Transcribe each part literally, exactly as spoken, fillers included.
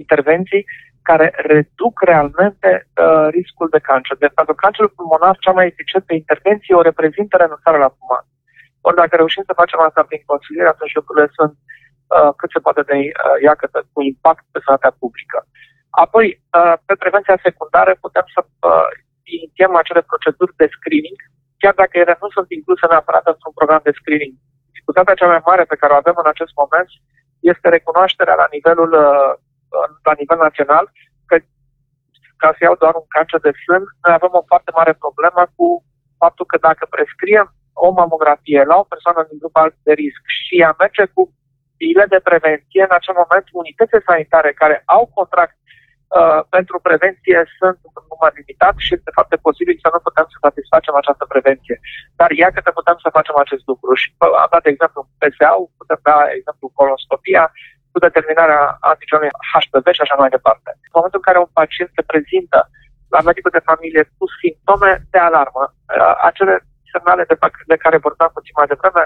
intervenții care reduc realmente uh, riscul de cancer. Deci, pentru cancerul pulmonar, cea mai eficientă intervenție o reprezintă renunțarea la fumat. Ori dacă reușim să facem asta prin consiliere, atunci lucrurile sunt uh, cât se poate de uh, iacătă, cu impact pe sănătatea publică. Apoi, uh, pe prevenția secundară, putem să uh, inițiem acele proceduri de screening, chiar dacă ele nu sunt incluse neapărat într-un program de screening. Dificultatea cea mai mare pe care o avem în acest moment este recunoașterea la nivelul uh, la nivel național, că, ca să iau doar un cancer de sân, noi avem o foarte mare problemă cu faptul că dacă prescriem o mamografie la o persoană din grup alt de risc și ea merge cu bile de prevenție, în acel moment unitățile sanitare care au contract uh, pentru prevenție sunt în număr limitat și de fapt e posibil să nu putem să satisfacem această prevenție. Dar ia că putem să facem acest lucru și am dat de exemplu P S A-ul, putem da exemplu colonoscopia, cu determinarea antigenului H P V și așa mai departe. În momentul în care un pacient se prezintă la medicul de familie cu simptome de alarmă, acele semnale de, de care vorbeam puțin mai devreme,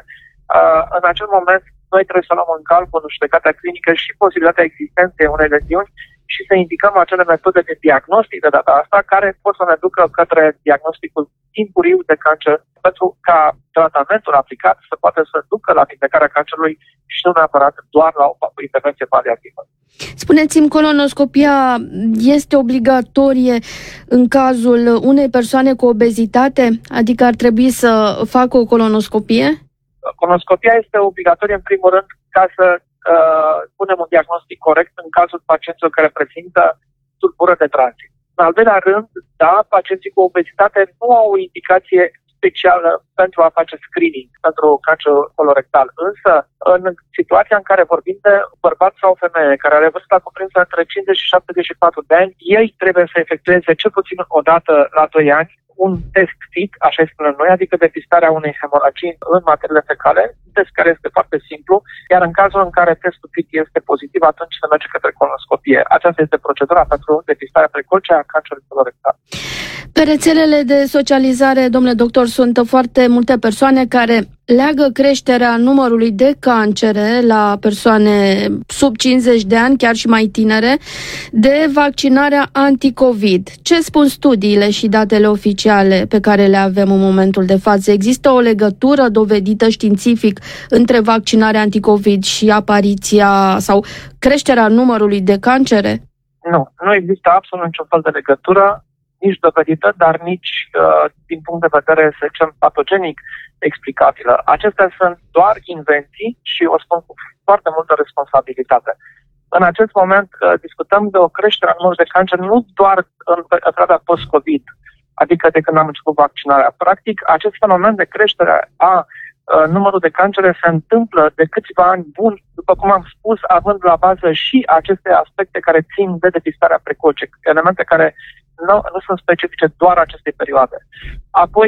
în acel moment noi trebuie să luăm în calcul în judecata clinică și posibilitatea existenței unei leziuni și să indicăm acele metode de diagnostic de data asta care pot să ne ducă către diagnosticul timpuriu de cancer pentru ca tratamentul aplicat să poate să ducă la vindecarea cancerului și nu neapărat doar la o intervenție paliativă. Spuneți-mi, colonoscopia este obligatorie în cazul unei persoane cu obezitate? Adică ar trebui să facă o colonoscopie? Colonoscopia este obligatorie în primul rând ca să uh, punem un diagnostic corect în cazul pacienților care prezintă tulburări de tranzit. În al doilea rând, da, pacienții cu obezitate nu au o indicație specială pentru a face screening pentru cancer colorectal. Însă, în situația în care vorbim de bărbat sau femeie care are vârsta cuprinsă între cincizeci și șaptezeci și patru de ani, ei trebuie să efectueze cel puțin o dată la doi ani un test fit, așa îi spunem noi, adică depistarea unei hemoragii în materiile fecale, un test care este foarte simplu, iar în cazul în care testul fit este pozitiv, atunci se merge către colonoscopie. Aceasta este procedura pentru depistarea precoce a cancerului colorectal. Pe rețelele de socializare, domnule doctor, sunt foarte multe persoane care leagă creșterea numărului de cancere la persoane sub cincizeci de ani, chiar și mai tinere, de vaccinarea anticovid. Ce spun studiile și datele oficiale pe care le avem în momentul de față? Există o legătură dovedită științific între vaccinarea anticovid și apariția sau creșterea numărului de cancere? Nu, nu există absolut niciun fel de legătură, nici dovedită, dar nici uh, din punct de vedere, să zicem, patogenic explicabilă. Acestea sunt doar invenții și o spun cu foarte multă responsabilitate. În acest moment uh, discutăm de o creștere a numărului de cancer nu doar în perioada post-COVID, adică de când am început vaccinarea. Practic, acest fenomen de creștere a uh, numărul de cancere se întâmplă de câțiva ani buni, după cum am spus, având la bază și aceste aspecte care țin de depistarea precoce, elemente care Nu, nu sunt specifice doar acestei perioade. Apoi,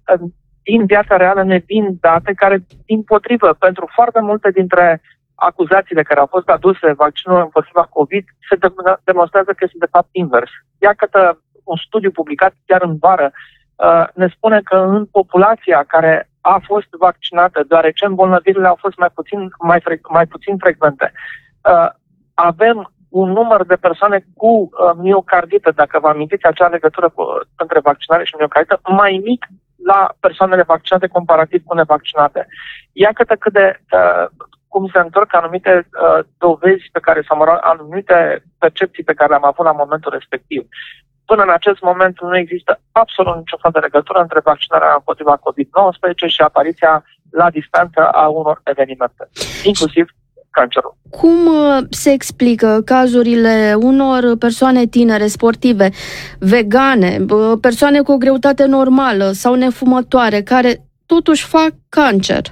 din viața reală ne vin date care, dimpotrivă, pentru foarte multe dintre acuzațiile care au fost aduse vaccinul împotriva COVID, se demonstrează că este de fapt invers. Iată un studiu publicat chiar în vară ne spune că în populația care a fost vaccinată, deoarece îmbolnăvirile au fost mai puțin, mai, fre- mai puțin frecvente, avem un număr de persoane cu uh, miocardită, dacă vă amintiți acea legătură cu, între vaccinare și miocardită, mai mic la persoanele vaccinate comparativ cu nevaccinate. Iată cât de uh, cum se întorc anumite uh, dovezi pe care, sau anumite percepții pe care le-am avut la momentul respectiv. Până în acest moment nu există absolut niciun fel de legătură între vaccinarea împotriva covid nouăsprezece și apariția la distanță a unor evenimente, inclusiv cancerul. Cum se explică cazurile unor persoane tinere, sportive, vegane, persoane cu o greutate normală sau nefumătoare, care totuși fac cancer?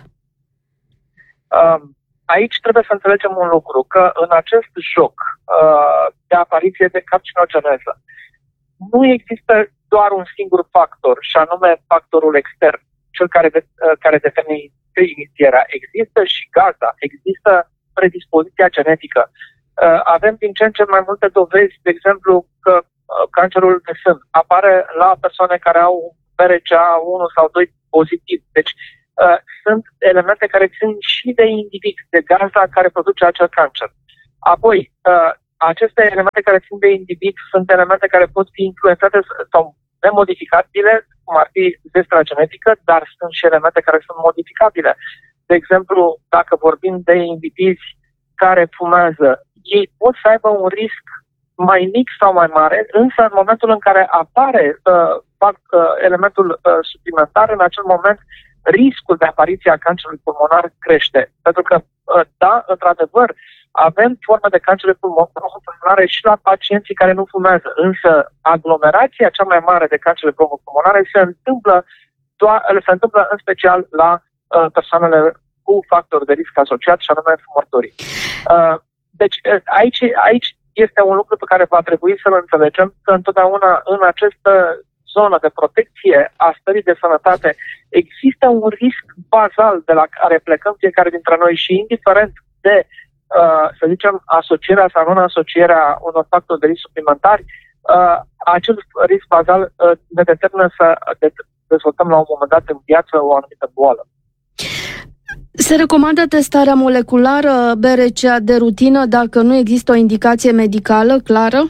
Aici trebuie să înțelegem un lucru, că în acest joc de apariție de carcinogeneză nu există doar un singur factor, și anume factorul extern, cel care, de, care determină inițierea. Există și gaza, există predispoziția genetică. Uh, avem din ce în ce mai multe dovezi, de exemplu, că uh, cancerul de sân apare la persoane care au B R C A unu sau doi pozitiv. Deci uh, sunt elemente care țin și de individ, de gaza care produce acel cancer. Apoi, uh, aceste elemente care țin de individ sunt elemente care pot fi influențate sau nemodificabile, cum ar fi destra genetică, dar sunt și elemente care sunt modificabile. De exemplu, dacă vorbim de indivizi care fumează, ei pot să aibă un risc mai mic sau mai mare, însă în momentul în care apare uh, fac, uh, elementul uh, suplimentar, în acel moment riscul de apariție a cancerului pulmonar crește. Pentru că, uh, da, într-adevăr, avem forme de cancer pulmonare și la pacienții care nu fumează, însă aglomerația cea mai mare de cancer pulmonare se întâmplă, doar, se întâmplă în special la uh, persoanele cu factori de risc asociat, și anume fumătorii. Uh, deci aici, aici este un lucru pe care va trebui să-l înțelegem, că întotdeauna în această zonă de protecție a stării de sănătate există un risc bazal de la care plecăm fiecare dintre noi și indiferent de, uh, să zicem, asocierea sau non-asocierea unor factori de risc suplimentari, uh, acel risc bazal uh, ne determină să dezvoltăm la un moment dat în viață o anumită boală. Se recomandă testarea moleculară B R C A de rutină dacă nu există o indicație medicală clară?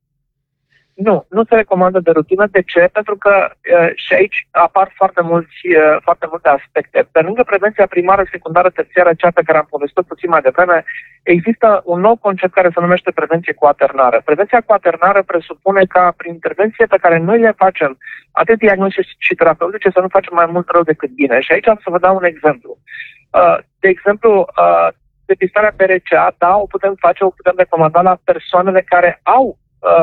Nu, nu se recomandă de rutină. De ce? Pentru că uh, și aici apar foarte, mulți, uh, foarte multe aspecte. Pe lângă prevenția primară, secundară, terțiară, cea pe care am povestit puțin mai devreme, există un nou concept care se numește prevenție coaternară. Prevenția coaternară presupune ca prin intervenție pe care noi le facem, atât diagnostice și terapeutice, să nu facem mai mult rău decât bine. Și aici am să vă dau un exemplu. Uh, de exemplu, uh, depistarea B R C A, da, o putem face, o putem recomanda la persoanele care au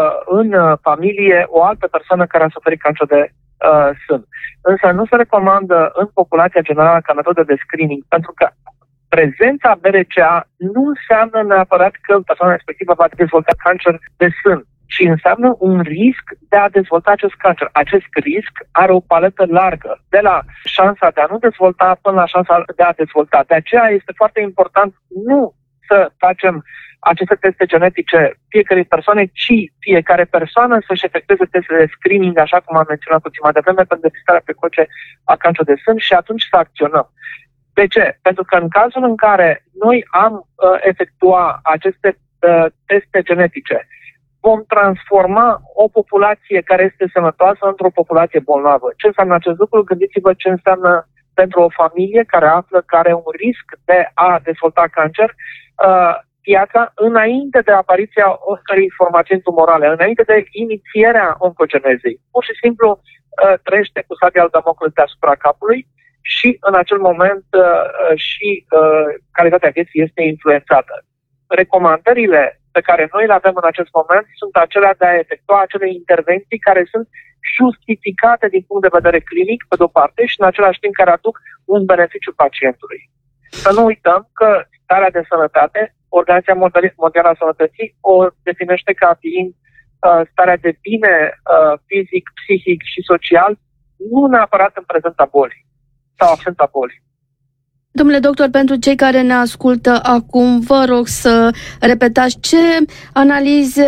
în familie o altă persoană care a suferit cancer de uh, sân. Însă nu se recomandă în populația generală ca metodă de screening, pentru că prezența B R C A nu înseamnă neapărat că persoana respectivă va dezvolta cancer de sân, ci înseamnă un risc de a dezvolta acest cancer. Acest risc are o paletă largă, de la șansa de a nu dezvolta până la șansa de a dezvolta. De aceea este foarte important nu să facem aceste teste genetice fiecare persoane, ci fiecare persoană să-și efectueze teste de screening, așa cum am menționat puțin mai devreme, pentru depistarea precoce a cancerului de sân și atunci să acționăm. De ce? Pentru că în cazul în care noi am uh, efectua aceste uh, teste genetice, vom transforma o populație care este sănătoasă într-o populație bolnavă. Ce înseamnă acest lucru? Gândiți-vă ce înseamnă pentru o familie care află că are un risc de a dezvolta cancer, uh, viața înainte de apariția oricărei formațiuni tumorale, înainte de inițierea oncogenezei. Pur și simplu uh, trăiește cu sabia al Damocles deasupra capului și în acel moment uh, și uh, calitatea vieții este influențată. Recomandările pe care noi le avem în acest moment sunt acelea de a efectua acele intervenții care sunt justificate din punct de vedere clinic, pe de-o parte, și în același timp care aduc un beneficiu pacientului. Să nu uităm că starea de sănătate, Organizația Mondială a Sănătății o definește ca fiind uh, starea de bine uh, fizic, psihic și social, nu neapărat în prezența bolii sau absența bolii. Domnule doctor, pentru cei care ne ascultă acum, vă rog să repetați ce analize,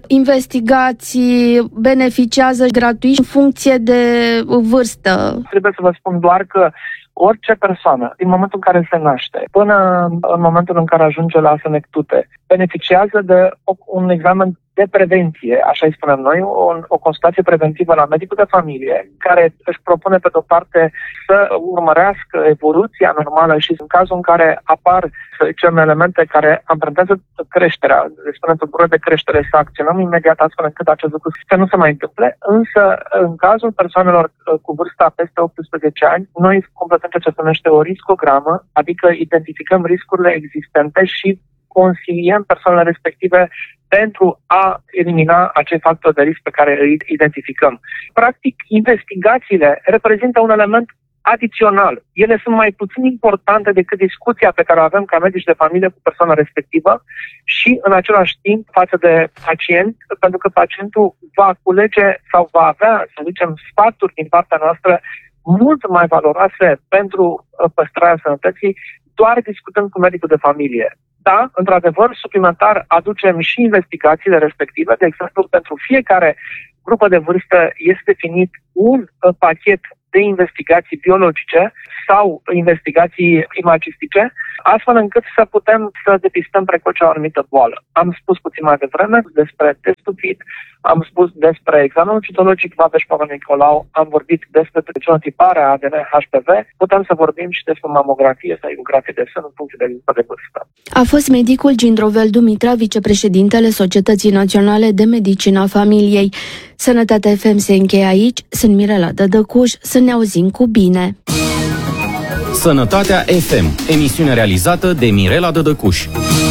investigații beneficiază gratuit în funcție de vârstă. Trebuie să vă spun doar că orice persoană, din momentul în care se naște, până în momentul în care ajunge la senectute, beneficiază de un examen de prevenție, așa îi spunem noi, o, o consultație preventivă la medicul de familie, care își propune pe de-o parte să urmărească evoluția normală și în cazul în care apar, să zicem, elemente care amprentează creșterea, le spunem tulburări de creștere, să acționăm imediat astfel încât acest lucru să nu se mai întâmple, însă în cazul persoanelor cu vârsta peste optsprezece ani, noi completăm ceea ce se numește o riscogramă, adică identificăm riscurile existente și consiliem persoanele respective pentru a elimina acei factori de risc pe care îi identificăm. Practic, investigațiile reprezintă un element adițional. Ele sunt mai puțin importante decât discuția pe care o avem ca medici de familie cu persoana respectivă și, în același timp, față de pacient, pentru că pacientul va culege sau va avea, să zicem, sfaturi din partea noastră mult mai valoroase pentru păstrarea sănătății, doar discutând cu medicul de familie. Da, într-adevăr, suplimentar aducem și investigațiile respective. De exemplu, pentru fiecare grupă de vârstă este definit un pachet de investigații biologice sau investigații imagistice, astfel încât să putem să depistăm precoce o anumită boală. Am spus puțin mai devreme despre testul F I T, am spus despre examenul citologic Babeș-Papa-Nicolau, am vorbit despre genotiparea A D N H P V, putem să vorbim și despre mamografie sau ecografie de sân în funcție de lista de vârstă. A fost medicul Gindrovel Dumitra, vicepreședintele Societății Naționale de Medicină a Familiei. Sănătatea F M se încheie aici. Sunt Mirela Dădăcuș. Să ne auzim cu bine. Sănătatea F M, emisiune realizată de Mirela Dădăcuș.